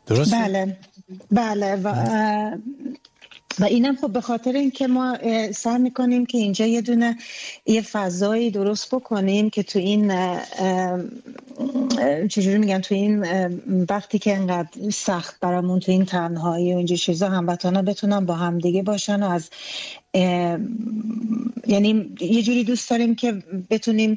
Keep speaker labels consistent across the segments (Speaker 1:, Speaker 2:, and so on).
Speaker 1: درسته؟ بله و اینم خب به خاطر اینکه ما سعی میکنیم که اینجا یه فضایی درست بکنیم که تو این چجوری میگن، تو این وقتی که انقدر سخت برامون، تو این تنهایی و اینجا چیزا، هموطنا بتونن با هم دیگه باشن و از یعنی یه جوری دوست داریم که بتونیم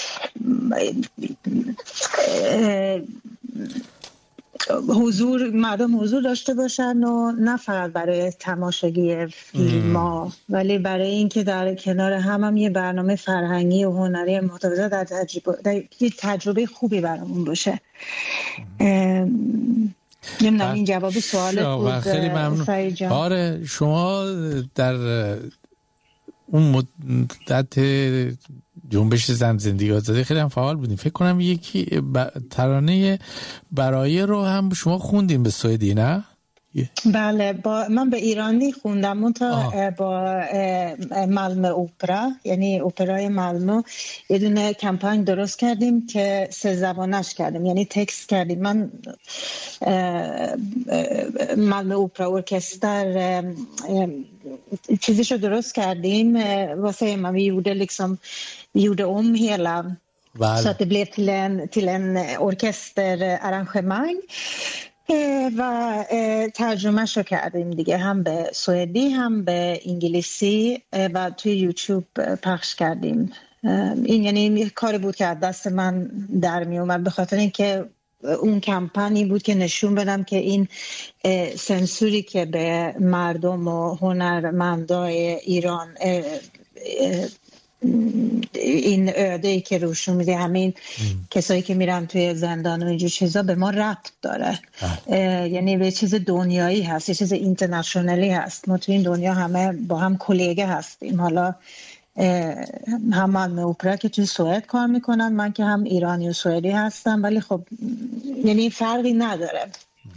Speaker 1: مردم حضور داشته باشن و نه فقط برای تماشاگی فیلم ولی برای اینکه در کنار هم یه برنامه فرهنگی و هنری متوازی در تجربه خوبی برامون باشه. نمیدونم این جواب سوالت بود.
Speaker 2: خیلی ممنون. آره شما در اون مدت جنبش زن زندگی آزادی خیلی هم فعال بودیم. فکر کنم یکی ترانه برای رو هم شما خوندیم به سوئدی، نه؟
Speaker 1: بله من به ایرانی خوندم، من با مالمو اوپرا، یعنی اپرای مالمو، یه دونه کمپین درست کردیم که 3 زبانش کردیم، یعنی تکست کردیم. من مالمو اوپرا ارکستر چیزیشو درست کردیم واسه من. gjorde om hela så att det blev till en orkesterarrangemang و ترجمه شو کردیم دیگه، هم به سوئدی هم به انگلیسی و توی یوتیوب پخش کردیم. این یعنی کاری بود که از دست من در می اومد، به خاطر اینکه اون کمپانی بود که نشون بدم که این سنسوری که به مردم و هنرمندای ایران این عهده‌ای که روشون میده، همین کسایی که میرن توی زندان و اینجور چیزا، به ما ربط داره. یعنی به چیز دنیایی هست، یه چیز اینترنشنالی هست. ما توی این دنیا همه با هم کلیگه هستیم. حالا هم مالمو اوپرا که توی سوئد کار میکنن، من که هم ایرانی و سوئدی هستم، ولی خب یعنی فرقی نداره.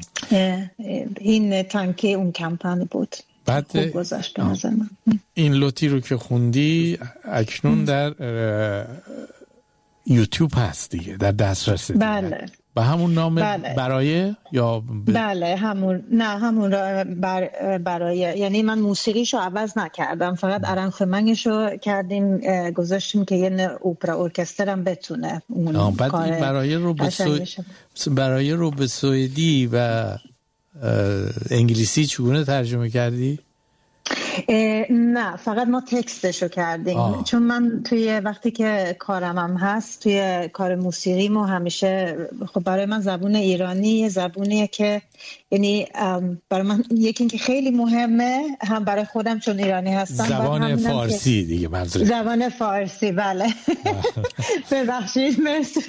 Speaker 1: این تانکه اون کمپانی بود.
Speaker 2: بعد این لوتی رو که خوندی اکنون در یوتیوب هست دیگه، در دسترس دیگه.
Speaker 1: بله.
Speaker 2: به همون نام برای یا
Speaker 1: بله همون، نه همون برای، یعنی من موسیقیشو عوض نکردم، فقط آرانژمنتشو کردیم، گذاشتیم که یه اپرا ارکستر هم بتونه اون
Speaker 2: بعد
Speaker 1: کار.
Speaker 2: این برای رو به سوئدی و انگلیسی چگونه ترجمه کردی؟
Speaker 1: نه فقط ما تکستشو کردیم. چون من توی وقتی که کارم هم هست، توی کار موسیقیمو همیشه خب برای من زبون ایرانی زبونیه که یعنی برای من یکی اینکه خیلی مهمه، هم برای خودم چون ایرانی هستم.
Speaker 2: زبان فارسی دیگه منظور.
Speaker 1: زبان فارسی بله. ببخشید مرسی.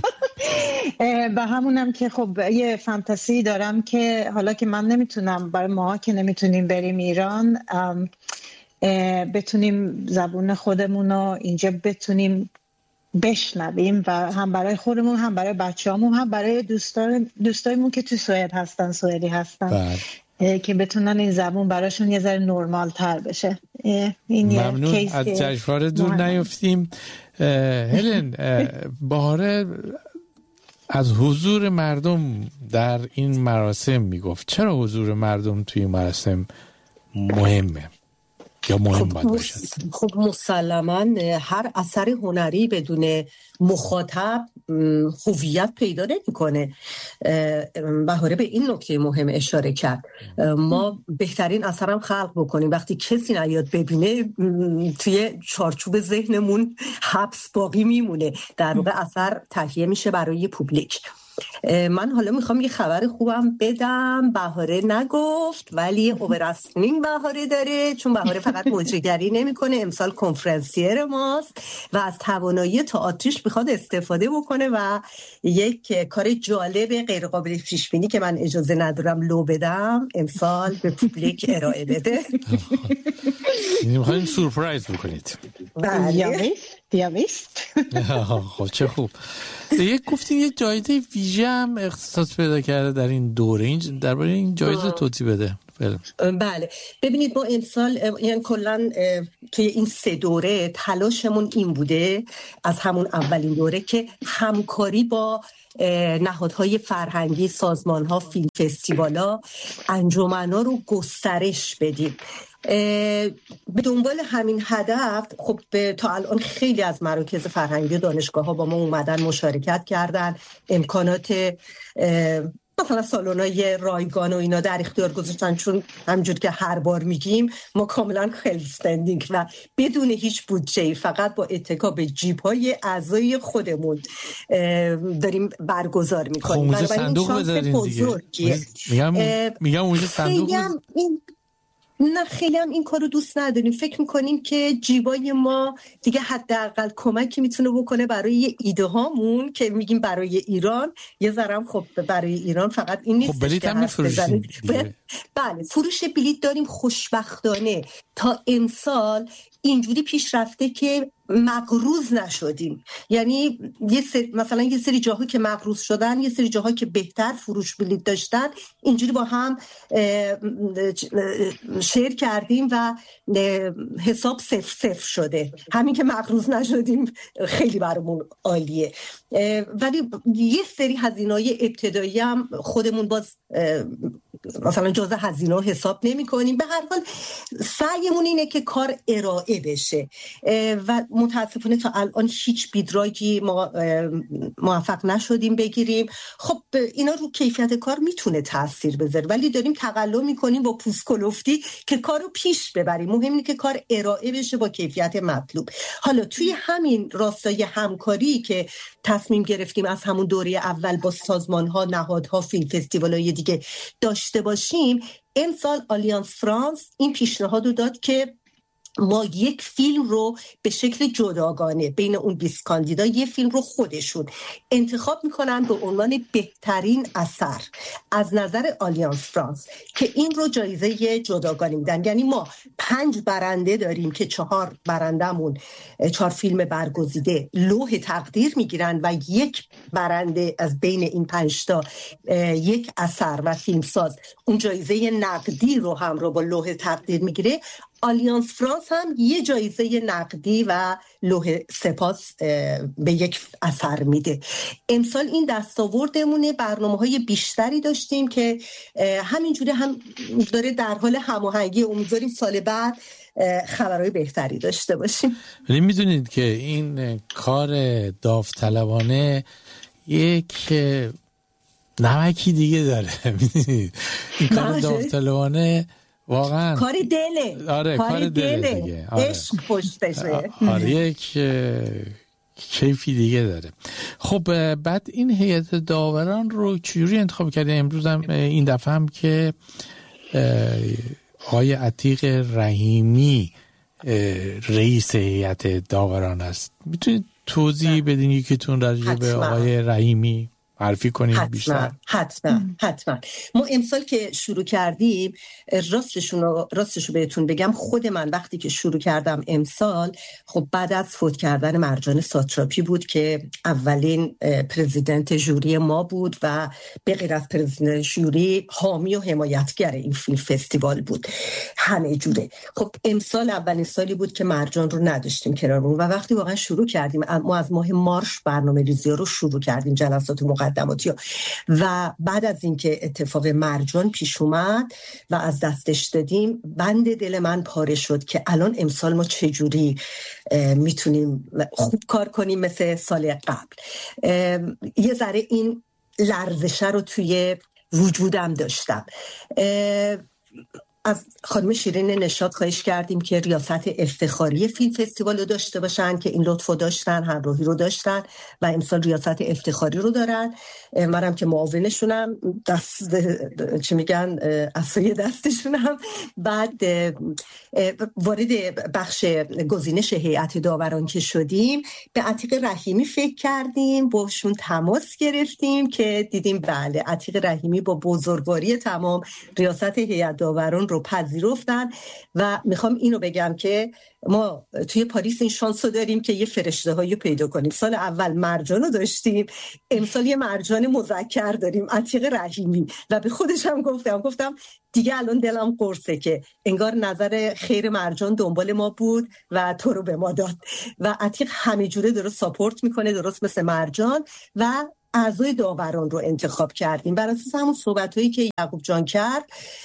Speaker 1: و همونم که خب یه فانتزی دارم که حالا که من نمیتونم، برای ما که نمیتونیم بریم ایران، بتونیم زبون خودمونو اینجا بتونیم بشنویم و هم برای خودمون، هم برای بچه‌هامون، هم برای دوستایمون که تو سوئد هستن، سوئدی هستن، که بتونن این زبون براشون یه ذره نرمال تر بشه. این
Speaker 2: ممنون. از جشنواره دور نیفتیم. هلن، بهاره از حضور مردم در این مراسم میگفت. چرا حضور مردم توی این مراسم مهمه یا مهم باید باشد؟
Speaker 3: خب مسلماً هر اثر هنری بدون مخاطب هویت پیدا نمی‌کنه. بهاره به این نکته مهم اشاره کرد. ما بهترین اثرم خلق بکنیم وقتی کسی نیاد ببینه، توی چارچوب ذهنمون حبس باقی میمونه، در واقع اثر تهیه میشه برای پوبلیک. من حالا میخوام یه خبر خوبم بدم. بهاره نگفت ولی اووراسپینینگ بهاره داره، چون بهاره فقط مجریگری نمیکنه، امسال کنفرانسیر ماست و از توانایی تئاتریش میخواد استفاده بکنه و یک کار جالب غیر قابل پیش بینی که من اجازه ندارم لو بدم امسال به پوبلیک ارائه بده.
Speaker 2: یعنی میخواین سورپرایز بکنید؟
Speaker 1: بله دیامیست.
Speaker 2: خب چه خوب. یک گفتین یه جایزه ویژه هم اختصاص پیدا کرده در این دوره. درباره این جایزه توضیح بده.
Speaker 3: بله ببینید ما امسال یعنی کلا توی این 3 دوره تلاشمون این بوده از همون اولین دوره که همکاری با نهادهای فرهنگی، سازمان‌ها، فیلم فستیوالا، انجمن‌ها رو گسترش بدیم. به دنبال همین هدف خب تا الان خیلی از مراکز فرهنگی و دانشگاه‌ها با ما اومدن مشارکت کردن، امکانات مثلا سالن‌های رایگان و اینا در اختیار گذاشتن، چون همونجور که هر بار میگیم ما کاملا خلف استندینگ و بدون هیچ بودجه فقط با اتکا به جیب‌های اعضای خودمون داریم برگزار می‌کنیم.
Speaker 2: اونجا صندوق بذارین دیگه. میگم اونجا صندوق
Speaker 3: نه خیلی هم این کارو دوست نداریم. فکر میکنیم که جیبای ما دیگه حداقل کمکی میتونه بکنه برای ایده هامون که میگیم برای ایران. یه ذرم خب برای ایران فقط این نیست.
Speaker 2: خب بلیط هم میفروشیم.
Speaker 3: بله فروش بلیط داریم. خوشبختانه تا امسال اینجوری پیش رفته که مقروض نشدیم. یعنی مثلا یه سری جاها که مقروض شدن، یه سری جاها که بهتر فروش بلیط داشتن، اینجوری با هم شیر کردیم و حساب 0-0 شده. همین که مقروض نشدیم خیلی برامون عالیه. ولی یه سری هزینه‌های ابتدایی هم خودمون باز مثلا جزء هزینه حساب نمی کنیم. به هر حال سعیمون اینه که کار ارائه بشه و متاسفانه تا الان هیچ بیدراگی ما موفق نشدیم بگیریم. خب اینا رو کیفیت کار میتونه تاثیر بذاره، ولی داریم تقلا میکنیم با پوسکلفتی که کارو پیش ببریم. مهم اینه که کار ارائه بشه با کیفیت مطلوب. حالا توی همین راستای همکاری که تصمیم گرفتیم از همون دوره اول با سازمان‌ها، نهادها، فیلم فستیوال‌های دیگه داشته باشیم، امسال آلیانس فرانس این پیشنهاد رو داد که ما یک فیلم رو به شکل جداگانه بین اون 20 کاندیدا یه فیلم رو خودشون انتخاب میکنن به عنوان بهترین اثر از نظر آلیانس فرانس که این رو جایزه جداگانه میدن. یعنی ما 5 برنده داریم که 4 برندمون 4 فیلم برگزیده لوح تقدیر میگیرن و یک برنده از بین این 5 تا یک اثر و فیلمساز اون جایزه نقدی رو هم رو با لوح تقدیر میگیره. آلیانس فرانس هم یه جایزه نقدی و لوح سپاس به یک اثر میده. امسال این دستاوردمونه. برنامه‌های بیشتری داشتیم که همینجوری هم داره در حال هماهنگی. امیدواریم سال بعد خبرهای بهتری داشته باشیم.
Speaker 2: ولی میدونید که این کار داوطلبانه یک نمکی دیگه داره. میدونید این کار داوطلبانه واقعا
Speaker 3: کار دله.
Speaker 2: آره کار دله دیگه.
Speaker 3: عشق پشتشه.
Speaker 2: آره یک کیفی دیگه داره. خب بعد این هیئت داوران رو چجوری انتخاب کردین؟ امروز هم این دفعه هم که آقای عتیق رحیمی رئیس هیئت داوران است. میتونید توضیح بدین یکیتون راجع به آقای رحیمی معرفی کنیم بیشتر؟
Speaker 3: حتما. ما امسال که شروع کردیم، راستشو بهتون بگم، خود من وقتی که شروع کردم امسال، خب بعد از فوت کردن مرجان ساتراپی بود که اولین پرزیدنت ژوری ما بود و به غیر از پرزیدنت ژوری حامی و حمایتگر این فیلم فستیوال بود همه جوره. خب امسال اولین سالی بود که مرجان رو نداشتیم کنارمون و وقتی واقعا شروع کردیم، ما از ماه مارس برنامه‌ریزی رو شروع کردیم، جلسات مقدماتی و بعد از اینکه اتفاق مرجان پیش اومد و از دستش دادیم، بند دل من پاره شد که الان امسال ما چجوری میتونیم خوب کار کنیم مثل سال قبل. یه ذره این لرزشه رو توی وجودم داشتم. از خانم شیرین نشاط خواهش کردیم که ریاست افتخاری فیلم فستیوال رو داشته باشن که این لطفو داشتن، همراهی رو داشتن و امسال ریاست افتخاری رو دارن. منم که معاونشونم، دست چی میگن عصای دستشونم. بعد وارد بخش گزینش هیئت داوران که شدیم، به عتیق رحیمی فکر کردیم، باشون تماس گرفتیم که دیدیم بله عتیق رحیمی با بزرگواری تمام ریاست هیئت داوران رو پذیرفتن. و میخوام اینو بگم که ما توی پاریس این شانس رو داریم که یه فرشته هایی پیدا کنیم. سال اول مرجان رو داشتیم، امسال یه مرجان مذکر داریم، عتیق رحیمی. و به خودش هم گفتم دیگه الان دلم قرصه که انگار نظر خیر مرجان دنبال ما بود و تو رو به ما داد. و عتیق همه جوره درست ساپورت میکنه، درست مثل مرجان. و اعضای داوران رو انتخاب کردیم بر اساس همون صحبتایی که یعقوب جان کرد.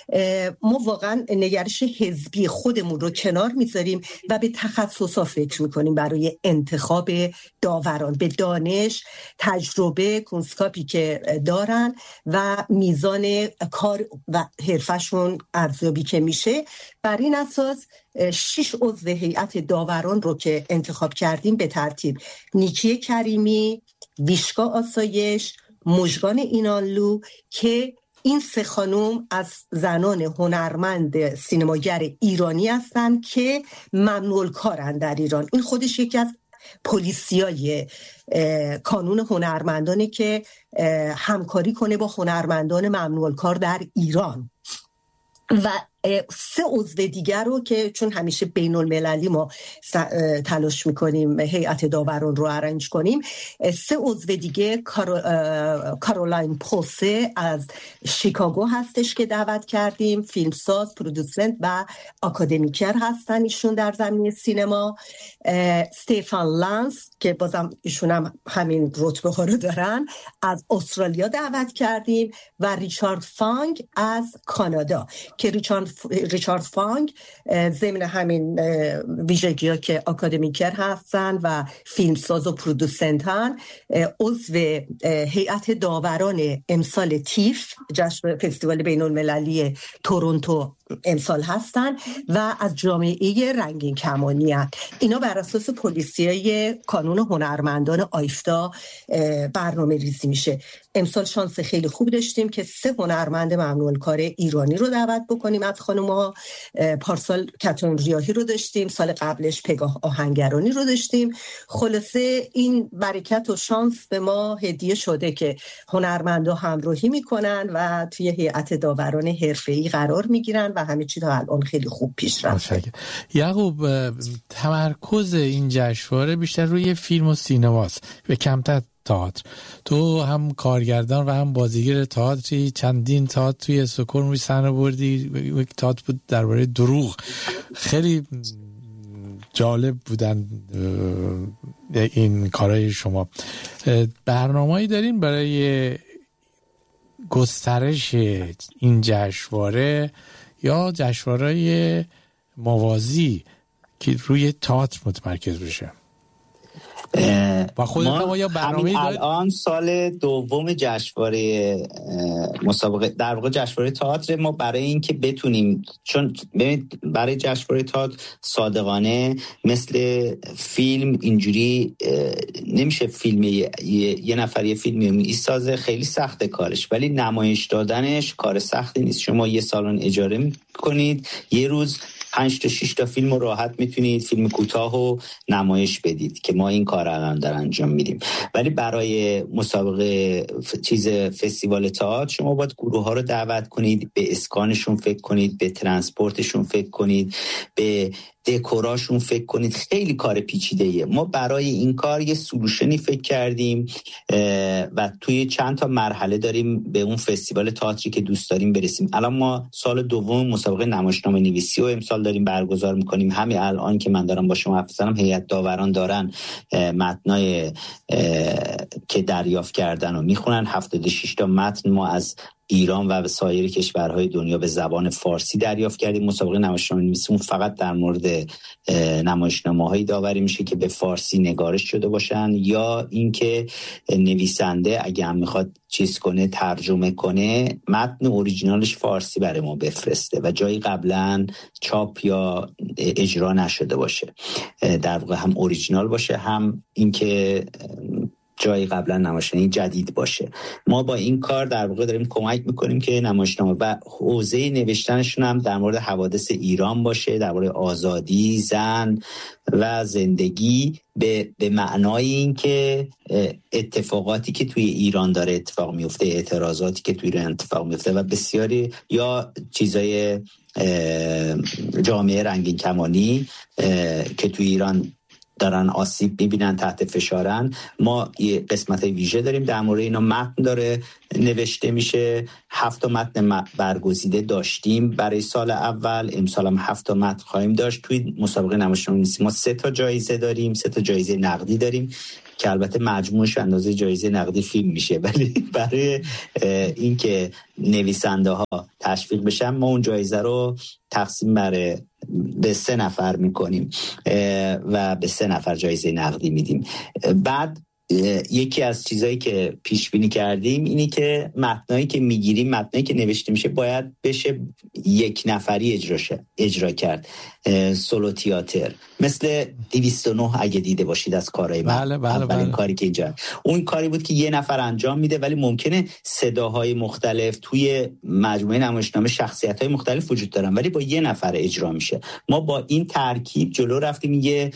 Speaker 3: ما واقعا نگرش حزبی خودمون رو کنار میذاریم و به تخصصا فکر میکنیم برای انتخاب داوران، به دانش، تجربه، کنسکاپی که دارن و میزان کار و حرفشون ارزیابی که میشه. بر این اساس 6 عضو هیئت داوران رو که انتخاب کردیم به ترتیب: نیکی کریمی، ویشکا آسایش، مژگان اینانلو، که این 3 خانم از زنان هنرمند سینماگر ایرانی هستند که ممنوع الکارن در ایران. این خودش یکی از پلیسیای کانون هنرمندانه که همکاری کنه با هنرمندان ممنوع الکار در ایران. و 3 عضو دیگر رو که چون همیشه بین المللی ما تلاش میکنیم هیئت داوران رو ارنج کنیم، 3 عضو دیگه کارولاین پوسه از شیکاگو هستش که دعوت کردیم، فیلمساز، پرودوسنت و آکادمیکر هستن ایشون در زمینه سینما. استفان لانس که بازم ایشون هم همین رتبه ها رو دارن از استرالیا دعوت کردیم، و ریچارد فانگ از کانادا که ریچارد فانگ ضمن همین ویژگی‌ها که آکادمیکر هستن و فیلمساز و پرودوسنتن، عضو هیئت داوران امسال تیف، جشن فستیوال بین‌المللی تورنتو امسال هستن و از جامعه رنگین کمانی هستن. اینا بر اساس پلیسیای کانون هنرمندان آیفتا برنامه ریزی میشه. امسال شانس خیلی خوب داشتیم که 3 هنرمند ممنوع الکار ایرانی رو دعوت بکنیم از خانم‌ها. پارسال کاترین ریاهی رو داشتیم، سال قبلش پگاه آهنگرانی رو داشتیم. خلاصه این برکت و شانس به ما هدیه شده که هنرمندا همراهی میکنن و توی هیئت داوران حرفه‌ای قرار میگیرن و همه چی تا الان خیلی خوب پیش رفته.
Speaker 2: یعقوب، تمرکز این جشنواره بیشتر روی فیلم و سینماست و کمتر تئاتر. تو هم کارگردان و هم بازیگر تئاتری، چندین تئاتر توی استکهلم روی صحنه بردی. یک تئاتر بود درباره دروغ، خیلی جالب بودن این کارهای شما. برنامه‌ای دارین برای گسترش این جشنواره یا جشنواره‌های موازی که روی تئاتر متمرکز بشه؟
Speaker 4: با خودت هم یا برنامه‌ای دارید؟ الان سال دوم جشنواره مسابقه در واقع جشنواره تئاتر ما، برای اینکه بتونیم، چون ببینید برای جشنواره تئاتر صادقانه مثل فیلم اینجوری نمیشه. فیلم یه نفر یه فیلمی میسازه، خیلی سخته کارش، ولی نمایش دادنش کار سختی نیست. شما یه سالن اجاره میکنید، یه روز 5 تا 6 تا فیلم رو راحت میتونید فیلم کوتاه رو نمایش بدید که ما این کار الان در انجام میدیم. ولی برای مسابقه فستیوال تئاتر شما باید گروه ها رو دعوت کنید، به اسکانشون فکر کنید، به ترانسپورتشون فکر کنید، به دکوراشون فکر کنید. خیلی کار پیچیده‌ایه. ما برای این کار یه سولوشنی فکر کردیم و توی چند تا مرحله داریم به اون فستیوال تئاتری که دوست داریم برسیم. الان ما سال دوم مسابقه نمایشنامه نویسی رو امسال داریم برگزار میکنیم. همین الان که من دارم با شما حرف میزنم هیئت داوران دارن متنای که دریافت کردن و میخونن. 76 تا متن ما از ایران و سایر کشورهای دنیا به زبان فارسی دریافت کردیم. مسابقه نمایشنامه نویسی فقط در مورد نمایشنامه‌های داوری میشه که به فارسی نگارش شده باشن، یا اینکه نویسنده اگه هم میخواد چیز کنه، ترجمه کنه، متن اوریجینالش فارسی برای ما بفرسته و جایی قبلا چاپ یا اجرا نشده باشه. در واقع هم اوریجینال باشه، هم اینکه جایی قبلا نمایشنامه جدید باشه. ما با این کار در واقع داریم کمک میکنیم که نمایشنامه و حوزه نوشتنشون هم در مورد حوادث ایران باشه، در مورد آزادی، زن و زندگی، به معنای این که اتفاقاتی که توی ایران داره اتفاق میفته، اعتراضاتی که توی ایران اتفاق میفته و بسیاری یا چیزای جامعه رنگین کمانی که توی ایران دارن آسیب میبینن، تحت فشارن. ما یه قسمت ویژه داریم در مورد اینا، متن داره نوشته میشه. 7 متن برگزیده داشتیم برای سال اول، امسال هم 7 متن خواهیم داشت. توی مسابقه نمایشنامه‌نویسی ما 3 جایزه داریم، 3 جایزه نقدی داریم که البته مجموعش اندازه جایزه نقدی فیلم میشه، ولی برای اینکه نویسنده ها تشویق بشن ما اون جایزه رو تقسیم به 3 نفر میکنیم و به 3 نفر جایزه نقدی میدیم. بعد یکی از چیزایی که پیش بینی کردیم اینی که متنایی که میگیریم، متنایی که نوشته میشه باید بشه 1 نفری اجرا کرد، سولو تئاتر، مثل 209 اگه دیده باشید از کارهای من. اولین کاری که اینجا اون کاری بود که 1 نفر انجام میده، ولی ممکنه صداهای مختلف توی مجموعه نمایشنامه، شخصیت‌های مختلف وجود دارن ولی با 1 نفر اجرا میشه. ما با این ترکیب جلو رفتیم. یه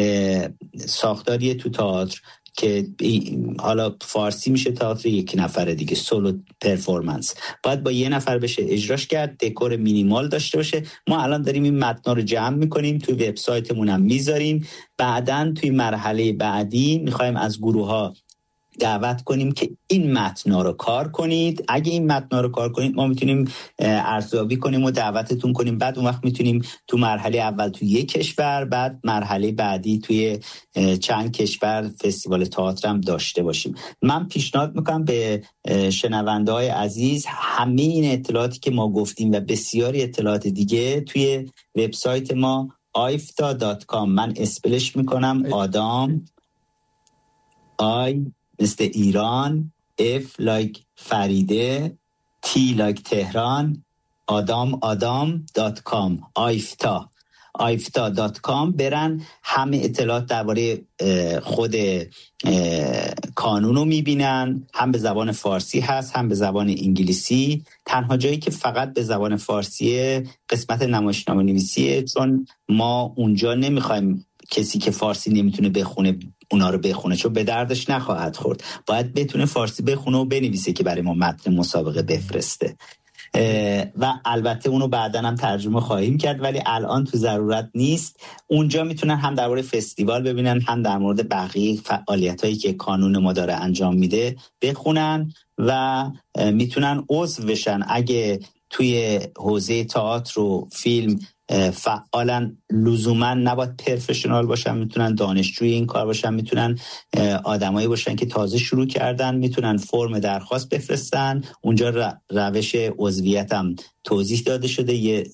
Speaker 4: ساختاریه تو تئاتر که حالا فارسی میشه تئاتر 1 نفره دیگه، سولو پرفورمنس، باید با 1 نفر بشه اجراش کرد، دکور مینیمال داشته باشه. ما الان داریم این متنا رو جمع میکنیم، توی وبسایتمون هم میذاریم. بعداً توی مرحله بعدی میخوایم از گروه‌ها دعوت کنیم که این متنا رو کار کنید. اگه این متنا رو کار کنید ما میتونیم ارزیابی کنیم و دعوتتون کنیم. بعد اون وقت میتونیم تو مرحله اول توی 1 کشور، بعد مرحله بعدی توی چند کشور فستیوال تئاتر هم داشته باشیم. من پیشنهاد میکنم به شنونده‌های عزیز همه این اطلاعاتی که ما گفتیم و بسیاری اطلاعات دیگه توی وبسایت ما aifta.com، من اسپلش میکنم، آدام، آی مثل ایران، F like فریده، T like تهران، آدام.com، aifta.com برن. همه اطلاعات درباره خود کانون رو میبینن، هم به زبان فارسی هست هم به زبان انگلیسی. تنها جایی که فقط به زبان فارسی قسمت نمایشنامه نویسیه، چون ما اونجا نمیخوایم کسی که فارسی نمیتونه بخونه اونا رو بخونه، چون به دردش نخواهد خورد. باید بتونه فارسی بخونه و بنویسه که برای ما متن مسابقه بفرسته و البته اونو بعداً هم ترجمه خواهیم کرد، ولی الان تو ضرورت نیست. اونجا میتونن هم در مورد فستیوال ببینن، هم در مورد بقیه فعالیتایی که کانون ما داره انجام میده بخونن و میتونن عضو بشن. اگه توی حوزه تئاتر و فیلم فعالا لزوما نباید پروفشنال باشن، میتونن دانشجوی این کار باشن، میتونن آدمایی باشن که تازه شروع کردن، میتونن فرم درخواست بفرستن. اونجا روش عضویت هم توضیح داده شده. یه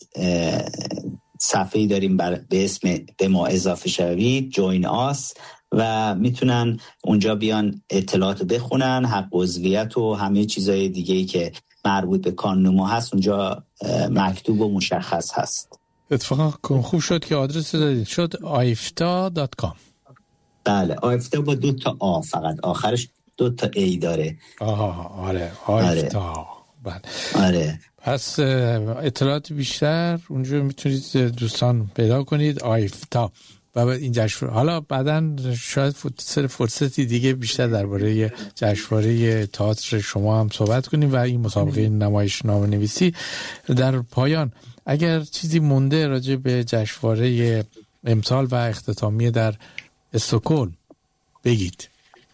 Speaker 4: صفحه‌ای داریم به اسم به ما اضافه شوید، جوین آس، و میتونن اونجا بیان اطلاعات بخونن. حق عضویت و همه چیزای دیگه‌ای که مربوط به کانون ما هست اونجا مکتوب و مشخص هست.
Speaker 2: اتفاقا خوب شد که آدرس دادید، شد aifta.com.
Speaker 4: بله، aifta با 2 تا آ، فقط آخرش 2 تا ای داره.
Speaker 2: آره aifta. بله.
Speaker 4: آره.
Speaker 2: پس اطلاعات بیشتر اونجا میتونید دوستان پیدا کنید، aifta. و این جشنواره حالا بعداً شاید فرصتی دیگه بیشتر درباره جشنواره تئاتر شما هم صحبت کنیم و این مسابقه نمایشنامه نویسی. در پایان اگر چیزی مونده راجع به جشنواره امسال و اختتامیه در استکهلم بگید.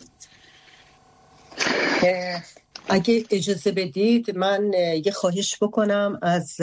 Speaker 3: اگه اجازه بدید من یه خواهش بکنم از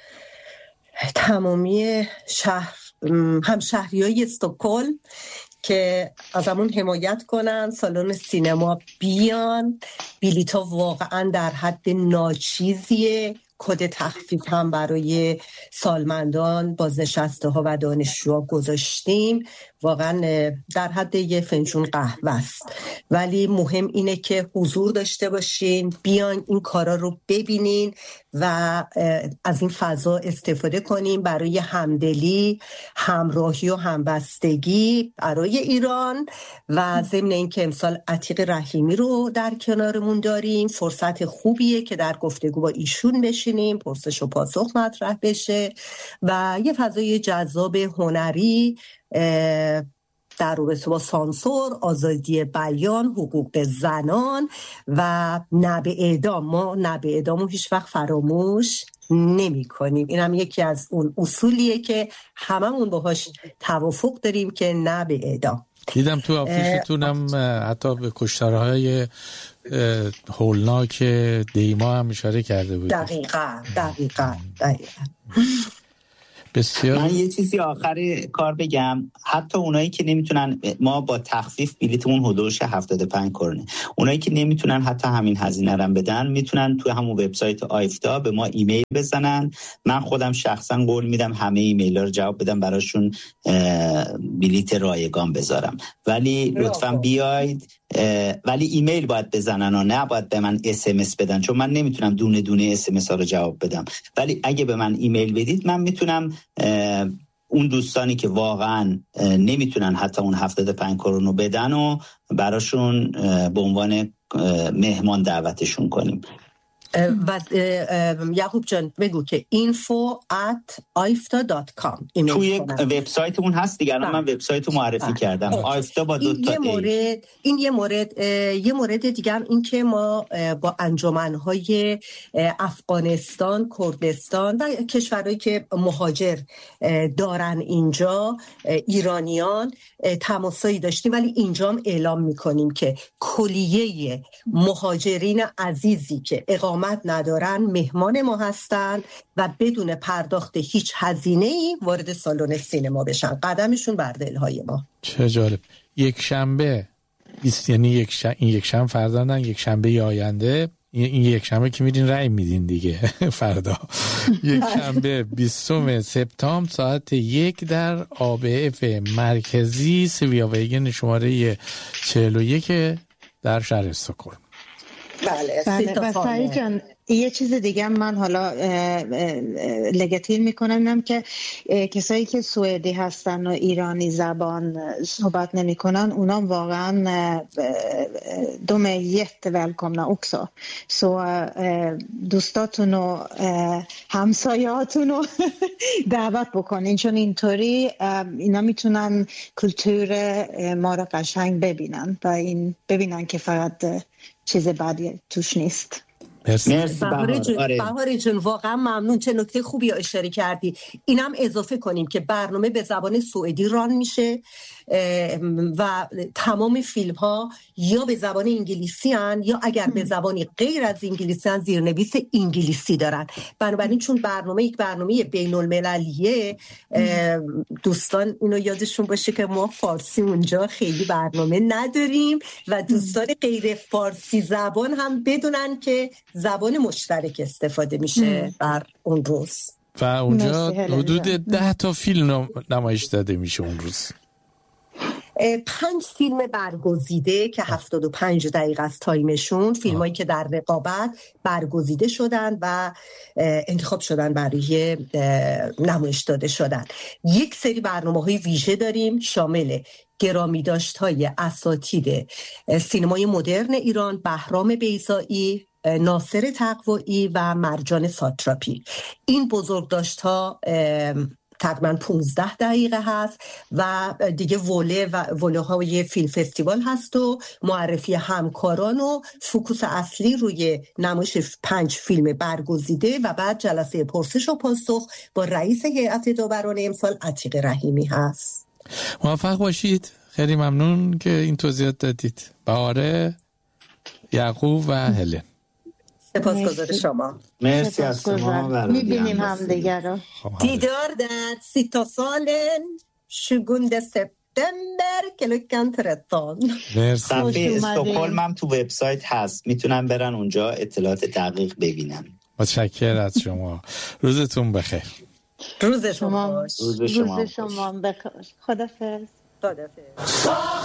Speaker 3: تمامی همشهریای استکهلم که از همون حمایت کنن، سالن سینما بیان. بلیط‌ها واقعا در حد ناچیزیه. کد تخفیف هم برای سالمندان، بازنشسته ها و دانشجوها گذاشتیم. واقعا در حد یه فنجون قهوه است، ولی مهم اینه که حضور داشته باشین، بیاین این کارا رو ببینین و از این فضا استفاده کنیم برای همدلی، همراهی و همبستگی برای ایران. و ضمن این که امسال عتیق رحیمی رو در کنارمون داریم، فرصت خوبیه که در گفتگو با ایشون بشینیم، پرسش و پاسخ مطرح بشه و یه فضای جذاب هنری در رابطه با سانسور، آزادی بیان، حقوق زنان و نبع اعدام. ما نبع اعدام رو هیچ وقت فراموش نمی کنیم. این هم یکی از اون اصولیه که هممون باهاش توافق داریم که نبع اعدام.
Speaker 2: دیدم تو آفیشتونم حتی به کشتارهای هولناک دیما هم اشاره کرده بود.
Speaker 3: دقیقاً.
Speaker 2: بسیار.
Speaker 4: من یه چیزی آخر کار بگم، حتی اونایی که نمیتونن، ما با تخفیف بلیتمون حدودش 75 کرونه، اونایی که نمیتونن حتی همین هزینه رو بدن میتونن تو همون وبسایت آیفتا به ما ایمیل بزنن. من خودم شخصا قول میدم همه ایمیل‌ها رو جواب بدم، براشون بلیت رایگان بذارم. ولی لطفاً بیاید، ولی ایمیل باید بزنن و نه باید به من SMS بدن، چون من نمیتونم دونه دونه SMS ها رو جواب بدم. ولی اگه به من ایمیل بدید من میتونم اون دوستانی که واقعا نمیتونن حتی اون 75 کرون رو بدن و براشون به عنوان مهمان دعوتشون کنیم.
Speaker 3: و یعقوب جان بگو که info@aifta.com
Speaker 4: توی وبسایتمون هست دیگه. الان من وبسایت رو معرفی کردم، آیفتا با دو تا
Speaker 3: این یه مورد دیگه هم این که ما با انجمن‌های افغانستان، کردستان و کشورهایی که مهاجر دارن اینجا، ایرانیان، تماسایی داشتیم، ولی اینجا هم اعلام میکنیم که کلیه مهاجرین عزیزی که اقامت ندارن مهمان ما هستن و بدون پرداخت هیچ هزینه‌ای وارد سالن سینما بشن. قدمشون بر دلهای ما.
Speaker 2: چه جالب. یک شنبه یعنی این یک شنبه فردا نه، یک شنبه آینده، این یک شنبه که میرین رأی میدین دیگه فردا یک شنبه 20 سپتامبر ساعت 1 در ABF مرکزی سویاویگن شماره 41 در شهر استکهلم.
Speaker 3: بله.
Speaker 1: و سعید جان یه چیز دیگه من حالا لگتین میکنم که کسایی که سوئدی هستن و ایرانی زبان صحبت نمیکنن اونام واقعا دوم jättevälkomna också. Så دوستاتون و همسایه‌هاتون رو دعوت بکنین، چون اینطوری اینا میتونن کلتور ما رو قشنگ ببینن و این ببینن که فقط چیز بعدی توش نیست.
Speaker 3: مرسی بهار جون، واقعا ممنون. چه نکته خوبی اشاره کردی. اینم اضافه کنیم که برنامه به زبان سوئدی ران میشه و تمام فیلم ها یا به زبان انگلیسی هن یا اگر به زبانی غیر از انگلیسی هن زیرنویس انگلیسی دارن. بنابراین چون یک برنامه بین المللیه، دوستان اینو یادشون باشه که ما فارسی اونجا خیلی برنامه نداریم و دوستان غیر فارسی زبان هم بدونن که زبان مشترک استفاده میشه بر اون روز.
Speaker 2: و اونجا حدود 10 تا فیلم نمایش داده میشه اون روز.
Speaker 3: 5 فیلم برگزیده که 75 دقیقه از تایمشون، فیلمایی که در رقابت برگزیده شدن و انتخاب شدن برای نمایش داده شدن. یک سری برنامه‌های ویژه داریم شامل گرامی داشت‌های اساتید سینمای مدرن ایران، بهرام بیضایی، ناصر تقوایی و مرجان ساتراپی. این بزرگداشت‌ها تقریباً 15 دقیقه هست و دیگه وله های فیلم فستیوال هست و معرفی همکاران و فوکوس اصلی روی نمایش 5 فیلم برگزیده و بعد جلسه پرسش و پاسخ با رئیس هیئت داوران امسال عتیق رحیمی هست.
Speaker 2: موفق باشید. خیلی ممنون که این توضیحات دادید. بهاره، یعقوب و هلن.
Speaker 3: سپاسگزار شما.
Speaker 4: مرسی از شما.
Speaker 1: میبینیم هم دیگر رو.
Speaker 3: دیدار در 30 سالن 20 سپتامبر klockan 13.
Speaker 2: مرسی.
Speaker 4: صفحه استکهلم هم تو وبسایت هست، میتونن برن اونجا اطلاعات دقیق ببینن.
Speaker 2: متشکرم از شما. روزتون بخیر.
Speaker 3: روز شما
Speaker 1: بخیر. خداحافظ.
Speaker 3: صادقه.